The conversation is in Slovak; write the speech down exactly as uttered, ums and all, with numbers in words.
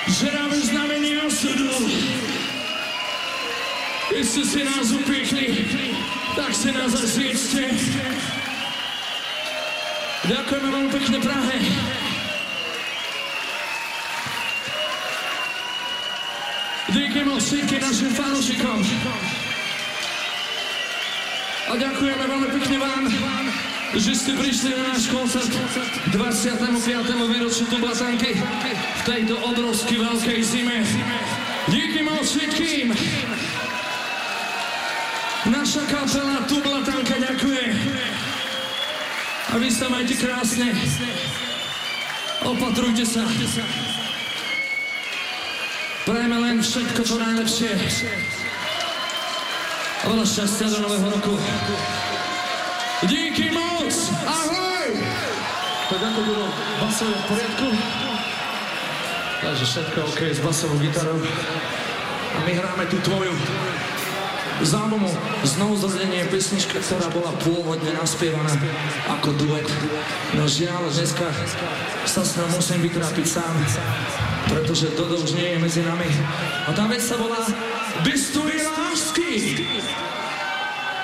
Žeráme znamení osudu. Keď ste si nás upiekli, tak si nás zasviečte. Ďakujeme veľmi pekne Prahe. Díky moc všetkým našim fanúšikom. A ďakujeme veľmi pekne vám, že ste prišli na náš koncert dvadsiatemu piatemu výročiu Tublatanky v tejto obrovskej veľkej zime. Díky moc všetkým. Naša kapela Tublatanka ďakuje. A vy sa majte krásne. Opatrujte sa. Prajeme len všetko to najlepšie. A veľa šťastia do nového roku. Díky moc! Ahoj! Tak ako bylo basové v poriadku? Takže všetko OK s basovou gitarou. A my hráme tú tvoju z albumu Znovuzrodenie, pesnička, ktorá bola pôvodne naspievaná ako duet. No žiaľ, dneska sa s ňou musím vytrápiť sám, pretože Dodo už nie je medzi nami. A tá vec sa volá Bez tvojej lásky.